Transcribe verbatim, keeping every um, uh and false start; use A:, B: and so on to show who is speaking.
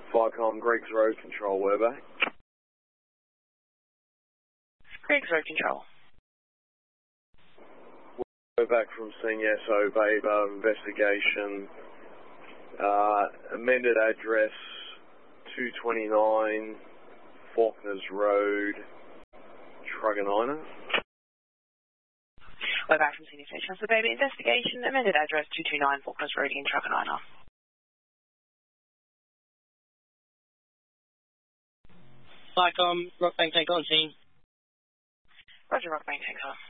A: Flycom, Greg's Road Control, we're back.
B: Greg's Road Control.
A: We're back from seeing S O Baber investigation. Uh, amended address two twenty-nine Faulkners Road, Truganina.
B: We're back from Senior Station for Baby investigation. Amended address two twenty-nine Faulkners Road in Truganina.
C: Flycom, Rockbank, take on scene.
B: Roger, Rockbank, take on.